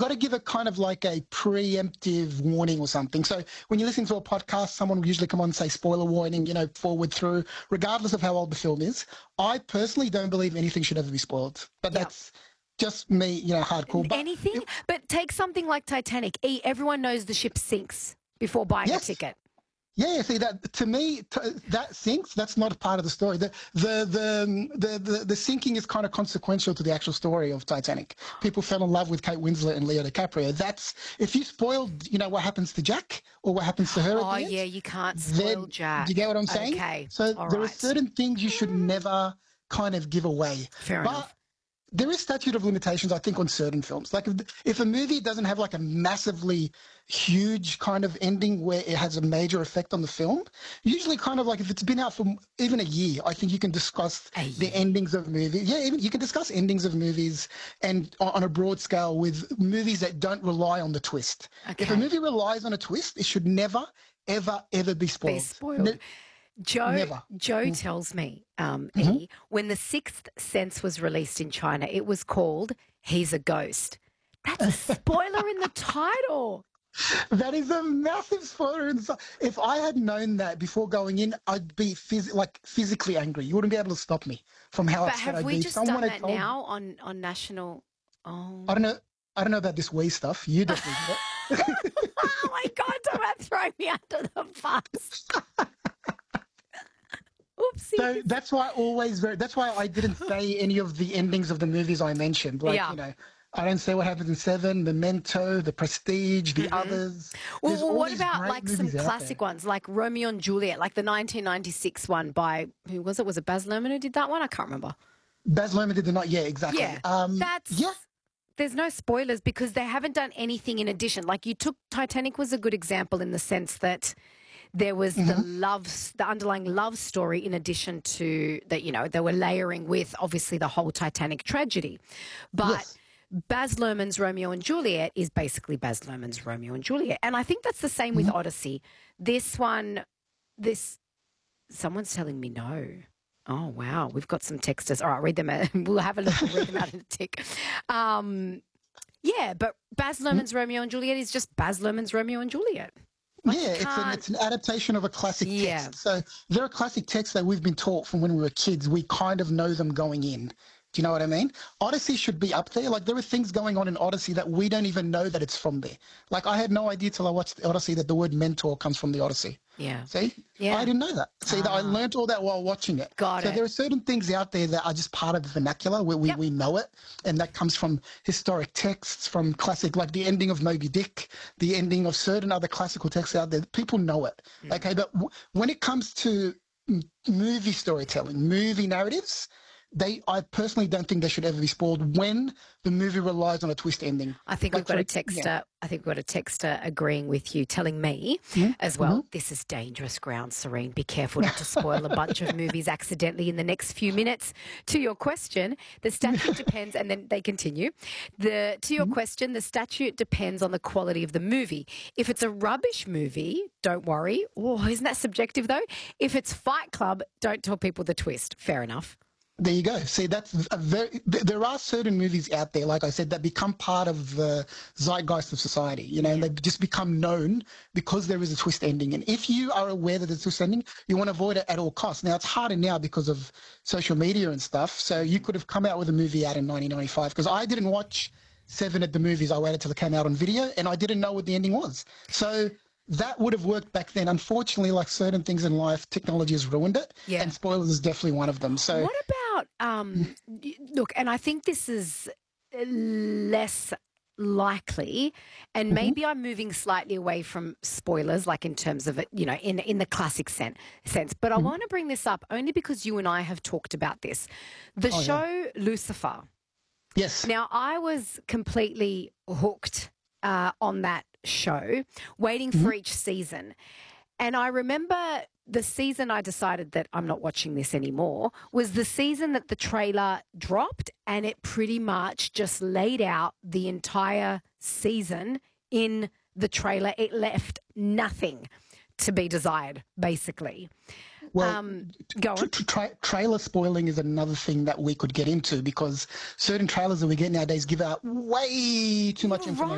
got to give a kind of like a preemptive warning or something. So when you listen to a podcast, someone will usually come on and say spoiler warning, forward through, regardless of how old the film is. I personally don't believe anything should ever be spoiled, but that's just me, hardcore. But anything? But take something like Titanic. Everyone knows the ship sinks before buying a ticket. Yeah, see that to me that sinks. That's not a part of the story. The sinking is kind of consequential to the actual story of Titanic. People fell in love with Kate Winslet and Leo DiCaprio. That's if you spoiled, what happens to Jack or what happens to her. Oh yeah, you can't spoil Jack. Do you get what I'm saying? Okay. So there are certain things you should never kind of give away. Fair enough. There is statute of limitations, I think, on certain films. Like if a movie doesn't have like a massively huge kind of ending where it has a major effect on the film, usually kind of like if it's been out for even a year, I think you can discuss the endings of movies. Yeah, even you can discuss endings of movies and on a broad scale with movies that don't rely on the twist. Okay. If a movie relies on a twist, it should never, ever, ever be spoiled. Joe tells me, when The Sixth Sense was released in China, it was called He's a Ghost. That's a spoiler in the title. That is a massive spoiler. If I had known that before going in, I'd be physically angry. You wouldn't be able to stop me from how upset I'd be. But have we just done that now on national? Oh, I don't know about this Wii stuff. You definitely do. Oh my God! Don't throw me under the bus. Oopsie. So that's why I didn't say any of the endings of the movies I mentioned. I don't say what happens in Seven, Memento, The Prestige, The Others. Well, what about like some classic ones like Romeo and Juliet, like the 1996 one by, who was it? Was it Baz Luhrmann who did that one? I can't remember. Baz Luhrmann did the night. Yeah, exactly. Yeah, there's no spoilers because they haven't done anything in addition. Like Titanic was a good example in the sense that there was the underlying love story in addition to that, they were layering with obviously the whole Titanic tragedy. But Baz Luhrmann's Romeo and Juliet is basically Baz Luhrmann's Romeo and Juliet. And I think that's the same with Odyssey. Someone's telling me no. Oh, wow. We've got some texters. All right, read them out. We'll have a look and read them out in a tick. But Baz Luhrmann's Romeo and Juliet is just Baz Luhrmann's Romeo and Juliet. It's an adaptation of a classic text. So there are classic texts that we've been taught from when we were kids. We kind of know them going in. Do you know what I mean? Odyssey should be up there. Like there are things going on in Odyssey that we don't even know that it's from there. Like I had no idea till I watched the Odyssey that the word mentor comes from the Odyssey. Yeah. See? Yeah. I didn't know that. See, I learned all that while watching it. Got it. So there are certain things out there that are just part of the vernacular where we know it. And that comes from historic texts, from classic, like the ending of Moby Dick, the ending of certain other classical texts out there. People know it. Okay. But when it comes to movie storytelling, movie narratives, I personally don't think they should ever be spoiled when the movie relies on a twist ending. I think we've got a texter. I think we've got a texter agreeing with you, telling me as well. This is dangerous ground, Serene. Be careful not to spoil a bunch of movies accidentally in the next few minutes. To your question, the statute depends, and then they continue. To your question, the statute depends on the quality of the movie. If it's a rubbish movie, don't worry. Oh, isn't that subjective though? If it's Fight Club, don't tell people the twist. Fair enough. There you go. See, there are certain movies out there, like I said, that become part of the zeitgeist of society, and they just become known because there is a twist ending. And if you are aware that there's a twist ending, you want to avoid it at all costs. Now, it's harder now because of social media and stuff. So you could have come out with a movie out in 1995 because I didn't watch Seven at the movies. I waited till it came out on video and I didn't know what the ending was. So that would have worked back then. Unfortunately, like certain things in life, technology has ruined it, and spoilers is definitely one of them. So, what about look? And I think this is less likely, and maybe I'm moving slightly away from spoilers, like in terms of it, in the classic sense. But I want to bring this up only because you and I have talked about this. The show Lucifer. Yes. Now, I was completely hooked on that show, waiting for each season. And I remember the season I decided that I'm not watching this anymore was the season that the trailer dropped, and it pretty much just laid out the entire season in the trailer. It left nothing to be desired, basically. Well, go on. Trailer spoiling is another thing that we could get into because certain trailers that we get nowadays give out way too much information.